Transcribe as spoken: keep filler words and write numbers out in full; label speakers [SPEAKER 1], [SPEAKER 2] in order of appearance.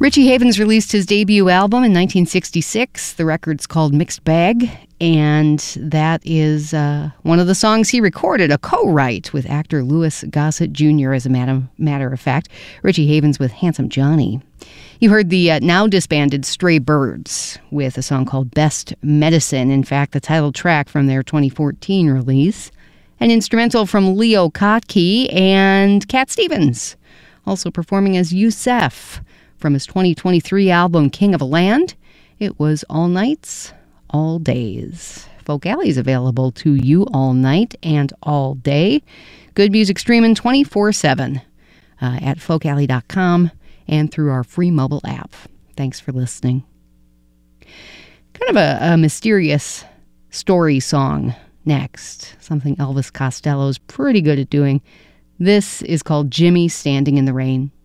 [SPEAKER 1] Richie Havens released his debut album in nineteen sixty-six. The record's called Mixed Bag, and that is uh, one of the songs he recorded, a co-write with actor Louis Gossett Junior, as a matter, matter of fact. Richie Havens with Handsome Johnny. You heard the uh, now disbanded Stray Birds with a song called Best Medicine. In fact, the title track from their twenty fourteen release. An instrumental from Leo Kottke and Cat Stevens, also performing as Yusef from his twenty twenty-three album King of a Land. It was All Nights, All Days. Folk Alley is available to you all night and all day. Good music streaming twenty-four seven uh, at folk alley dot com and through our free mobile app. Thanks for listening. Kind of a, a mysterious story song next. Something Elvis Costello is pretty good at doing. This is called Jimmy Standing in the Rain.